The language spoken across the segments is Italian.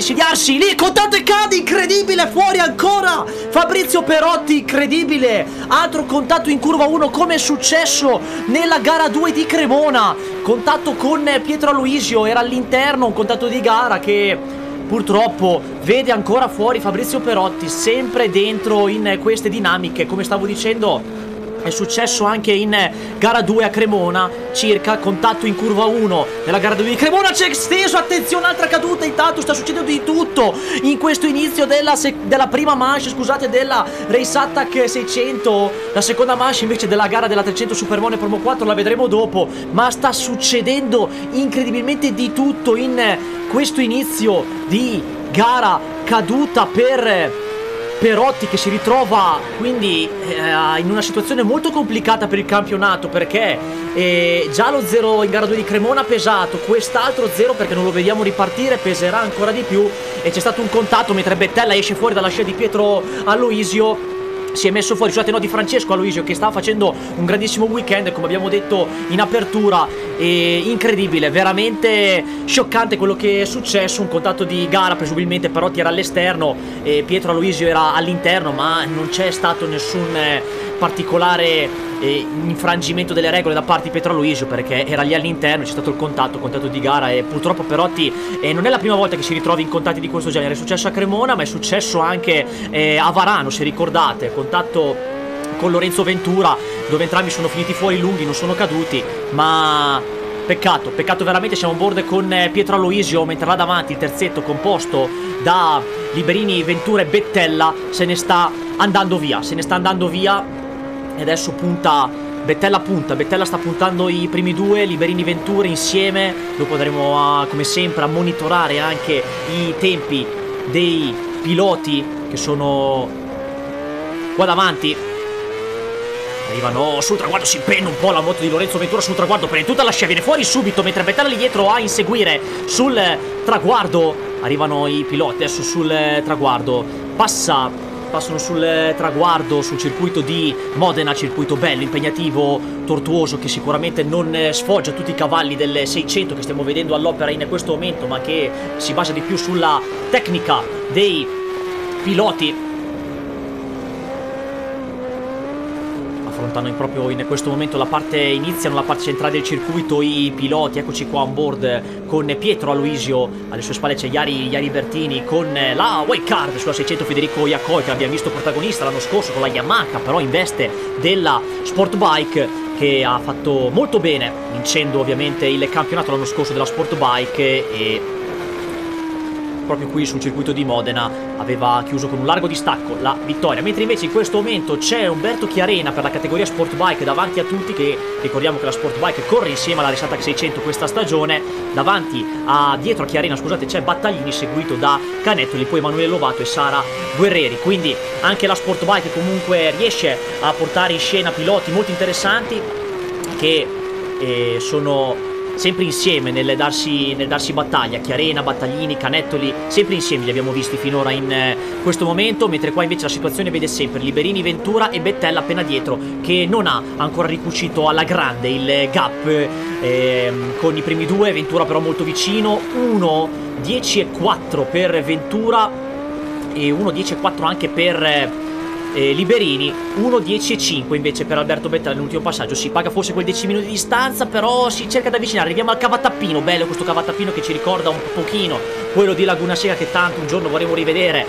insidiarsi. Lì contatto e cade, incredibile, fuori ancora Fabrizio Perotti, incredibile. Altro contatto in curva 1 come è successo nella gara 2 di Cremona. Contatto con Pietro Aloisio, era all'interno, un contatto di gara che purtroppo vede ancora fuori Fabrizio Perotti, sempre dentro in queste dinamiche. Come stavo dicendo, è successo anche in gara 2 a Cremona, circa contatto in curva 1 nella gara 2 di Cremona, c'è esteso, attenzione, altra caduta. Intanto sta succedendo di tutto in questo inizio della prima manche, scusate, della Race Attack 600. La seconda manche invece della gara della 300 Supermoto Promo 4 la vedremo dopo, ma sta succedendo incredibilmente di tutto in questo inizio di gara. Caduta per Perotti, che si ritrova quindi in una situazione molto complicata per il campionato, perché già lo 0 in gara 2 di Cremona ha pesato, quest'altro 0 perché non lo vediamo ripartire peserà ancora di più, e c'è stato un contatto mentre Bettella esce fuori dalla scia di Pietro Aloisio. Si è messo fuori, scusate, no, di Francesco Aloisio, che stava facendo un grandissimo weekend, come abbiamo detto in apertura. Incredibile, veramente scioccante quello che è successo. Un contatto di gara, presumibilmente Perotti era all'esterno e Pietro Aloisio era all'interno, ma non c'è stato nessun particolare infrangimento delle regole da parte di Pietro Aloisio, perché era lì all'interno, c'è stato il contatto di gara, e purtroppo Perotti non è la prima volta che si ritrova in contatti di questo genere. È successo a Cremona, ma è successo anche a Varano, se ricordate, contatto con Lorenzo Ventura, dove entrambi sono finiti fuori lunghi, non sono caduti, ma peccato veramente. Siamo on board con Pietro Aloisio, mentre là davanti il terzetto composto da Liberini, Ventura e Bettella se ne sta andando via, e adesso Bettella sta puntando i primi due, Liberini, Ventura insieme. Dopo andremo come sempre a monitorare anche i tempi dei piloti che sono qua davanti. Arrivano sul traguardo, si penna un po' la moto di Lorenzo Ventura sul traguardo, prende tutta la scia, viene fuori subito, mentre Bettella lì dietro a inseguire sul traguardo. Arrivano i piloti adesso sul traguardo, passano sul traguardo, sul circuito di Modena, circuito bello, impegnativo, tortuoso, che sicuramente non sfoggia tutti i cavalli del 600 che stiamo vedendo all'opera in questo momento, ma che si basa di più sulla tecnica dei piloti. Affrontano proprio in questo momento iniziano la parte centrale del circuito i piloti. Eccoci qua on board con Pietro Aloisio, alle sue spalle c'è Iari Bertini, con la wildcard sulla 600 Federico Iacoi, che abbiamo visto protagonista l'anno scorso con la Yamaha, però in veste della Sport Bike, che ha fatto molto bene, vincendo ovviamente il campionato l'anno scorso della Sport Bike, e proprio qui sul circuito di Modena aveva chiuso con un largo distacco la vittoria. Mentre invece in questo momento c'è Umberto Chiarena per la categoria Sport Bike davanti a tutti, che ricordiamo che la Sport Bike corre insieme alla Race Attack 600 questa stagione. Dietro a Chiarena, scusate, c'è Battaglini seguito da Canettoli, poi Emanuele Lovato e Sara Guerrieri. Quindi anche la Sport Bike comunque riesce a portare in scena piloti molto interessanti, che sono sempre insieme nel darsi battaglia. Chiarena, Battaglini, Canettoli, sempre insieme li abbiamo visti finora in questo momento, mentre qua invece la situazione vede sempre Liberini, Ventura e Bettella appena dietro, che non ha ancora ricucito alla grande il gap con i primi due. Ventura però molto vicino, 1:10.4 per Ventura e 1:10.4 anche per Liberini, 1:10.5 invece per Alberto Bettella nell'ultimo passaggio. Si paga forse quel 10 minuti di distanza, però si cerca di avvicinare. Arriviamo al cavatappino, bello questo cavatappino che ci ricorda un pochino quello di Laguna Seca, che tanto un giorno vorremmo rivedere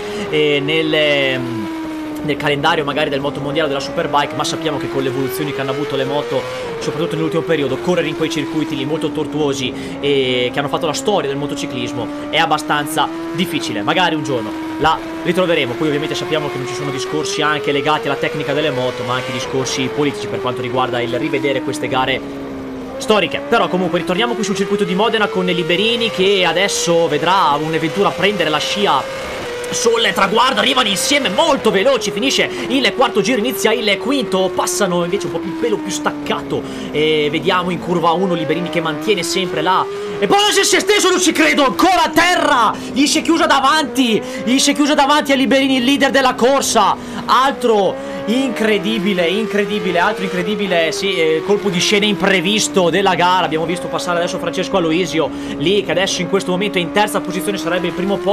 nel calendario magari del motomondiale della Superbike, ma sappiamo che con le evoluzioni che hanno avuto le moto, soprattutto nell'ultimo periodo, correre in quei circuiti lì molto tortuosi e che hanno fatto la storia del motociclismo è abbastanza difficile. Magari un giorno la ritroveremo. Poi ovviamente sappiamo che non ci sono discorsi anche legati alla tecnica delle moto, ma anche discorsi politici per quanto riguarda il rivedere queste gare storiche. Però comunque ritorniamo qui sul circuito di Modena con Liberini, che adesso vedrà un'avventura prendere la scia sul traguardo. Arrivano insieme molto veloci, finisce il quarto giro, inizia il quinto, passano invece un po' più pelo più staccato, e vediamo in curva 1 Liberini che mantiene sempre là, e poi si è steso, non ci credo, ancora a terra, gli si è chiusa davanti a Liberini, il leader della corsa. Altro incredibile, sì, colpo di scena imprevisto della gara. Abbiamo visto passare adesso Francesco Aloisio lì, che adesso in questo momento è in terza posizione, sarebbe il primo posto